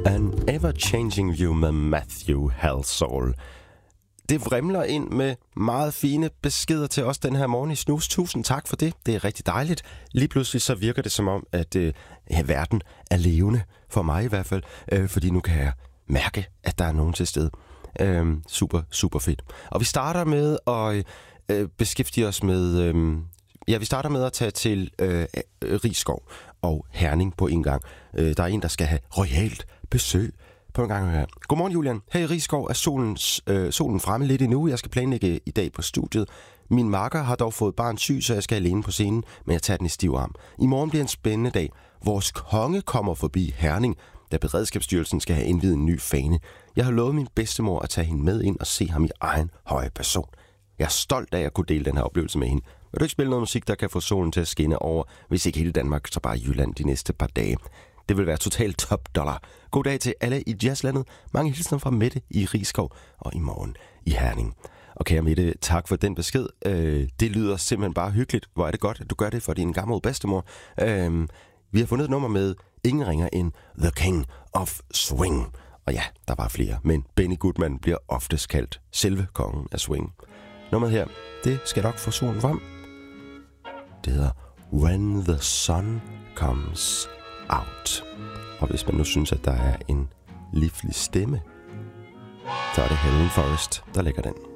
An Ever-Changing View med Matthew Halsall. Det vrimler ind med meget fine beskeder til os den her morgen i Snus. Tusind tak for det. Det er rigtig dejligt. Lige pludselig så virker det som om, at verden er levende. For mig i hvert fald. Fordi nu kan jeg mærke, at der er nogen til stede. Super, super fedt. Og vi starter med at beskæftige os med... vi starter med at tage til Risskov og Herning på en gang. Der er en, der skal have royalt besøg på en gang her. Godmorgen, Julian. Her i Risskov er solen fremme lidt endnu. Jeg skal planlægge i dag på studiet. Min makker har dog fået barn syg, så jeg skal alene på scenen, men jeg tager den i stiv arm. I morgen bliver en spændende dag. Vores konge kommer forbi Herning, da Beredskabsstyrelsen skal have indviet en ny fane. Jeg har lovet min bedstemor at tage hende med ind og se ham i egen høje person. Jeg er stolt af at kunne dele den her oplevelse med hende. Vil du ikke spille noget musik, der kan få solen til at skinne over, hvis ikke hele Danmark, så bare Jylland de næste par dage? Det vil være totalt top dollar. God dag til alle i jazzlandet. Mange hilsner fra Mette i Risskov og i morgen i Herning. Og kære Mette, tak for den besked. Det lyder simpelthen bare hyggeligt. Hvor er det godt, at du gør det for din gammel bedstemor. Vi har fundet et nummer med ingen ringer end The King of Swing. Og ja, der var flere, men Benny Goodman bliver oftest kaldt selve kongen af swing. Nummeret her, det skal nok få solen frem. Det hedder When the Sun Comes Out. Og hvis man nu synes, at der er en livlig stemme, så er det Helen Forrest, der lægger den.